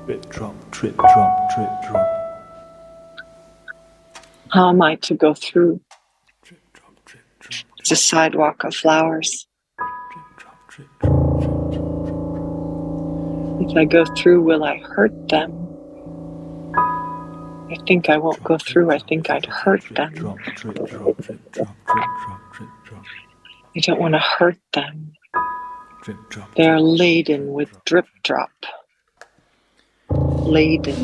drip, drop, drip, drop. How am I to go through? Drip, drop, drip, drop. It's a sidewalk of flowers. Drip, drop, drip, drop, drip, drop, drip. If I go through, will I hurt them? I think I won't go through. I think I'd hurt them. Drop, drip, drop, drip, drop, drip, drop, drip, drop. I don't want to hurt them. Drip, drop, They're drip, laden with drip drop. Laden.